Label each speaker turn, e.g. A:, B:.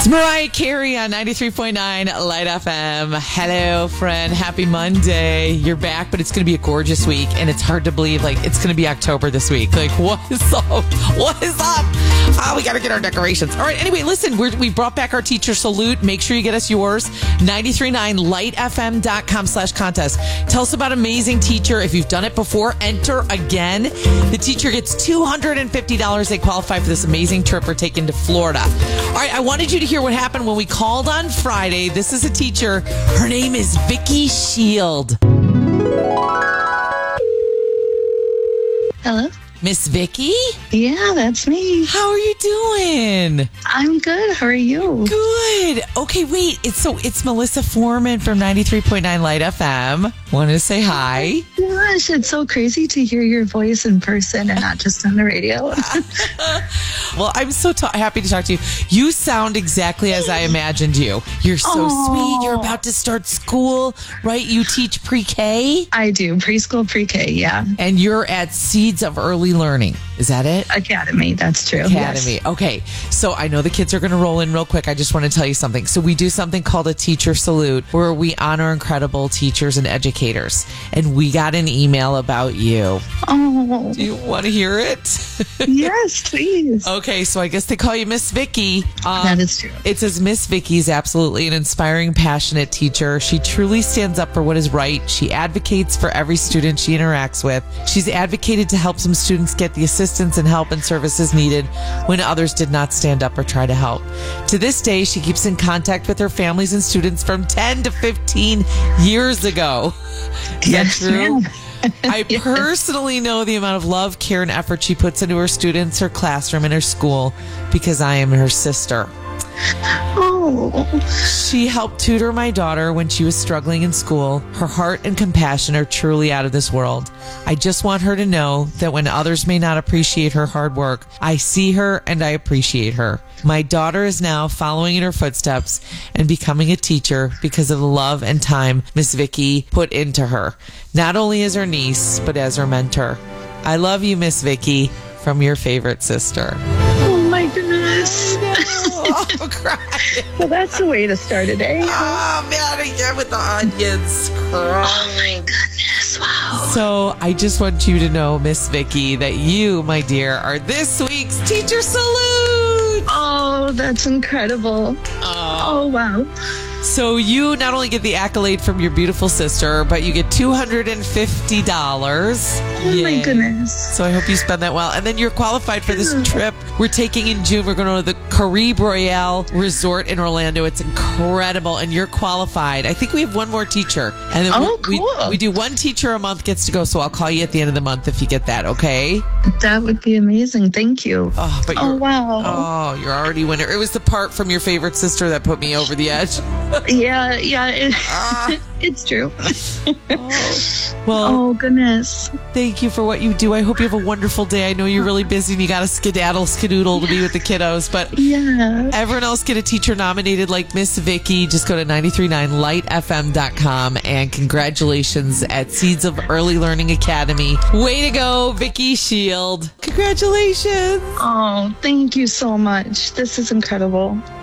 A: It's Mariah Carey on 93.9 Light FM. Hello, friend. Happy Monday. You're back, but it's going to be a gorgeous week, and it's hard to believe, it's going to be October this week. What is up? What is up? We got to get our decorations. All right, anyway, listen, we brought back our teacher salute. Make sure you get us yours. 939lightfm.com/contest. Tell us about amazing teacher. If you've done it before, enter again. The teacher gets $250. They qualify for this amazing trip we're taking to Florida. All right, I wanted you to hear what happened when we called on Friday. This is a teacher. Her name is Vicki Shield.
B: Hello?
A: Miss Vicki?
B: Yeah, that's me.
A: How are you doing?
B: I'm good. How are you?
A: Good. Okay, wait. It's Melissa Foreman from 93.9 Light FM. Wanted to say hi.
B: Gosh, it's so crazy to hear your voice in person and not just on the radio.
A: Well, I'm so happy to talk to you. You sound exactly as I imagined you. You're so sweet. You're about to start school, right? You teach pre-K?
B: I do. Preschool, pre-K, yeah.
A: And you're at Seeds of Early Learning. Is that it?
B: Academy, that's true.
A: Academy.
B: Yes.
A: Okay. So I know the kids are going to roll in real quick. I just want to tell you something. So we do something called a teacher salute where we honor incredible teachers and educators. And we got an email about you.
B: Oh.
A: Do you want to hear it?
B: Yes, please.
A: Okay. So I guess they call you Miss Vicki.
B: That is true.
A: It says Miss Vicki is absolutely an inspiring, passionate teacher. She truly stands up for what is right. She advocates for every student she interacts with. She's advocated to help some students get the assistance and help and services needed when others did not stand up or try to help. To this day, she keeps in contact with her families and students from 10 to 15 years ago. Is
B: Yes,
A: that true?
B: ma'am.
A: I personally know the amount of love, care, and effort she puts into her students, her classroom, and her school because I am her sister.
B: Oh.
A: She helped tutor my daughter when she was struggling in school. Her heart and compassion are truly out of this world. I just want her to know that when others may not appreciate her hard work, I see her and I appreciate her. My daughter is now following in her footsteps and becoming a teacher because of the love and time Miss Vicki put into her, not only as her niece, but as her mentor. I love you, Miss Vicki, from your favorite sister.
B: Oh, my goodness.
A: I'm crying.
B: Well, that's the way to start a day.
A: Oh, man, again with the onions.
B: Oh, my goodness. Wow.
A: So I just want you to know, Miss Vicki, that you, my dear, are this week's Teacher Salute.
B: Oh, that's incredible. Oh, wow.
A: So you not only get the accolade from your beautiful sister, but you get $250.
B: Oh, my goodness.
A: So I hope you spend that well. And then you're qualified for this trip we're taking in June. We're going to the Caribe Royale Resort in Orlando. It's incredible. And you're qualified. I think we have one more teacher. And then
B: cool.
A: we do one teacher a month gets to go. So I'll call you at the end of the month if you get that. Okay.
B: That would be amazing. Thank you.
A: Oh,
B: wow.
A: Oh, you're already winner. It was the part from your favorite sister that put me over the edge.
B: Yeah, it's true.
A: Well,
B: oh, goodness.
A: thank you for what you do. I hope you have a wonderful day. I know you're really busy and you got to skedaddle to be with the kiddos, but
B: Yeah.
A: everyone else get a teacher nominated like Miss Vicki. Just go to 939lightfm.com and congratulations at Seeds of Early Learning Academy. Way to go, Vicki Shield. Congratulations.
B: Oh, thank you so much. This is incredible.